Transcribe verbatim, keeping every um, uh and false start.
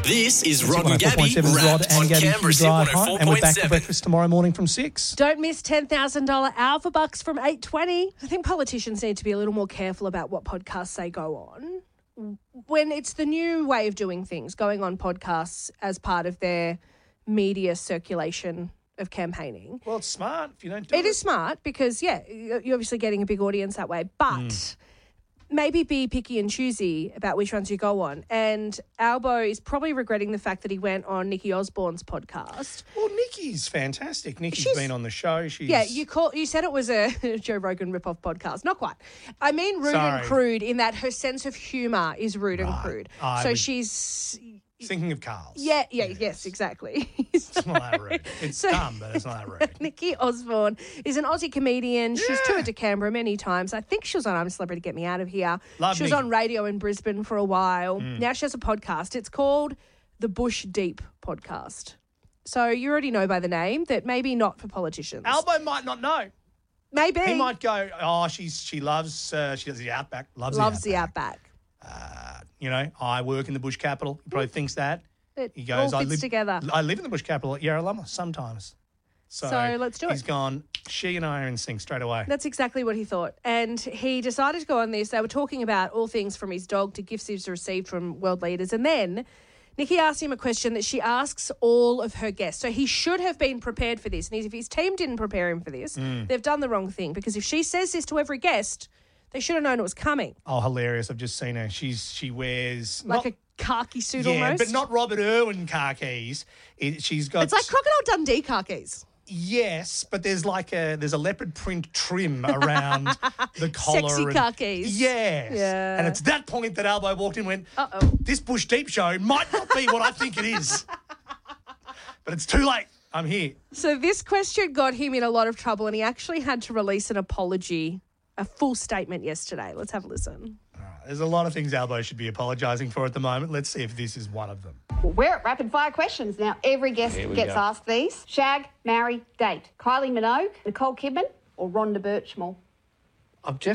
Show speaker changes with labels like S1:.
S1: This is Rod and Gabby
S2: Rod
S1: wrapped
S2: and
S1: on
S2: Gabby
S1: Canberra's Hit
S2: Drive
S1: one oh
S2: Home,
S1: four
S2: and we're
S1: point
S2: back to
S1: seven.
S2: breakfast tomorrow morning from six.
S3: Don't miss ten thousand dollars Alpha Bucks from eight twenty. I think politicians need to be a little more careful about what podcasts they go on. When it's the new way of doing things, going on podcasts as part of their media circulation of campaigning.
S2: Well, it's smart if you don't do it.
S3: It is smart because, yeah, you're obviously getting a big audience that way. But mm. maybe be picky and choosy about which ones you go on. And Albo is probably regretting the fact that he went on Nikki Osborne's podcast.
S2: Well, Nikki's fantastic. Nikki's
S3: She's,
S2: been on the show. She's
S3: Yeah, you call you said it was a Joe Rogan ripoff podcast. Not quite. I mean rude
S2: Sorry.
S3: and crude in that her sense of humour is rude right. and crude.
S2: I
S3: so
S2: would...
S3: she's...
S2: Thinking of Carl's.
S3: Yeah, yeah, yes, yes exactly.
S2: It's not that rude. It's so, dumb, but it's not that rude.
S3: Nikki Osborne is an Aussie comedian.
S2: Yeah.
S3: She's toured to Canberra many times. I think she was on I'm a Celebrity, Get Me Out of Here.
S2: Love
S3: she was
S2: Nikki.
S3: on radio in Brisbane for a while.
S2: Mm.
S3: Now she has a podcast. It's called the Bush Deep Podcast. So you already know by the name that maybe not for politicians.
S2: Albo might not know.
S3: Maybe.
S2: He might go, oh, she's she loves, uh, she does the Outback. Loves,
S3: Loves
S2: the Outback.
S3: The Outback.
S2: Uh, you know, I work in the bush capital. He probably thinks that.
S3: It
S2: He goes,
S3: all
S2: I
S3: fits
S2: live,
S3: together.
S2: I live in the bush capital at Yarralumla sometimes. So,
S3: So let's do it.
S2: He's gone, she and I are in sync straight away.
S3: That's exactly what he thought. And he decided to go on this. They were talking about all things from his dog to gifts he's received from world leaders. And then Nikki asked him a question that she asks all of her guests. So he should have been prepared for this. And if his team didn't prepare him for this, mm. they've done the wrong thing. Because if she says this to every guest, they should have known it was coming.
S2: Oh, hilarious. I've just seen her. She's She wears...
S3: Like
S2: not,
S3: a khaki suit
S2: yeah,
S3: almost.
S2: but not Robert Irwin car keys. It, she's got...
S3: It's like Crocodile Dundee khakis.
S2: Yes, but there's like a there's a leopard print trim around the collar.
S3: Sexy
S2: and,
S3: khakis.
S2: Yes.
S3: Yeah.
S2: And it's that point that Albo walked in and went,
S3: Uh-oh.
S2: This Bush Deep show might not be what I think it is. But it's too late. I'm here.
S3: So this question got him in a lot of trouble and he actually had to release an apology, a full statement yesterday. Let's have a listen.
S2: There's a lot of things Albo should be apologising for at the moment. Let's see if this is one of them.
S4: Well, we're at rapid fire questions now. Every guest gets
S5: go.
S4: asked these. Shag, marry, date. Kylie Minogue, Nicole Kidman or Rhonda Birchmore?
S5: I've just